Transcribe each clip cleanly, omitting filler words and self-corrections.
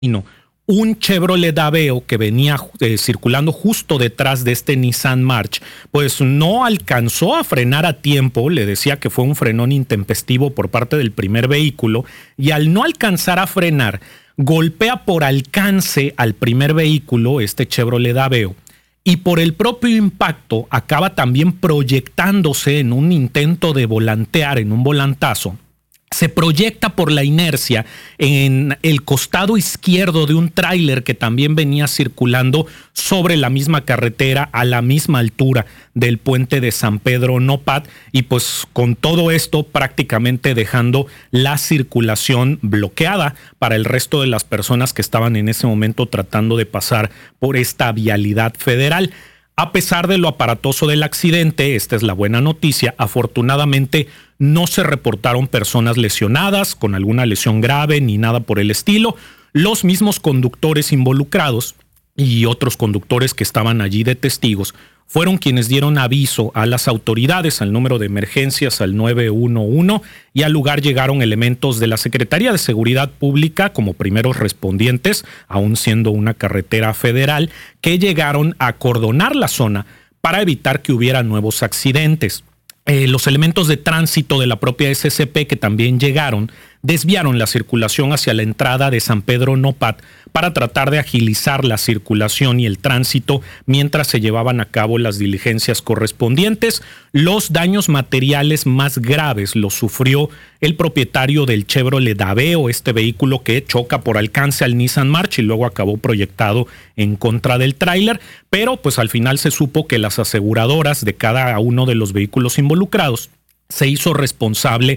camino un Chevrolet Aveo que venía circulando justo detrás de este Nissan March, pues no alcanzó a frenar a tiempo. Le decía que fue un frenón intempestivo por parte del primer vehículo, y al no alcanzar a frenar, golpea por alcance al primer vehículo, este Chevrolet Aveo, y por el propio impacto acaba también proyectándose en un intento de volantear, en un volantazo. Se proyecta por la inercia en el costado izquierdo de un tráiler que también venía circulando sobre la misma carretera a la misma altura del puente de San Pedro Nopat, y pues con todo esto prácticamente dejando la circulación bloqueada para el resto de las personas que estaban en ese momento tratando de pasar por esta vialidad federal. A pesar de lo aparatoso del accidente, esta es la buena noticia, afortunadamente no se reportaron personas lesionadas con alguna lesión grave ni nada por el estilo. Los mismos conductores involucrados y otros conductores que estaban allí de testigos fueron quienes dieron aviso a las autoridades, al número de emergencias, al 911, y al lugar llegaron elementos de la Secretaría de Seguridad Pública como primeros respondientes, aún siendo una carretera federal, que llegaron a acordonar la zona para evitar que hubiera nuevos accidentes. Los elementos de tránsito de la propia SCP que también llegaron desviaron la circulación hacia la entrada de San Pedro Nopat para tratar de agilizar la circulación y el tránsito mientras se llevaban a cabo las diligencias correspondientes. Los daños materiales más graves los sufrió el propietario del Chevrolet Aveo, este vehículo que choca por alcance al Nissan March y luego acabó proyectado en contra del tráiler, pero pues al final se supo que las aseguradoras de cada uno de los vehículos involucrados se hizo responsable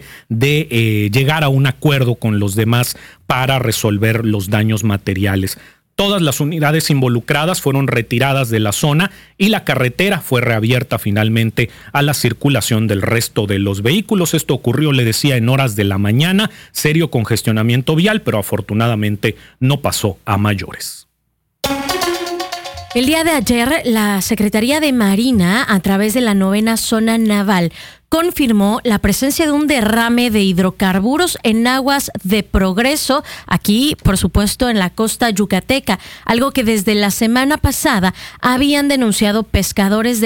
de llegar a un acuerdo con los demás para resolver los daños materiales. Todas las unidades involucradas fueron retiradas de la zona y la carretera fue reabierta finalmente a la circulación del resto de los vehículos. Esto ocurrió, le decía, en horas de la mañana, serio congestionamiento vial, pero afortunadamente no pasó a mayores. El día de ayer, la Secretaría de Marina, a través de la 9ª Zona Naval, confirmó la presencia de un derrame de hidrocarburos en aguas de Progreso, aquí, por supuesto, en la costa yucateca, algo que desde la semana pasada habían denunciado pescadores de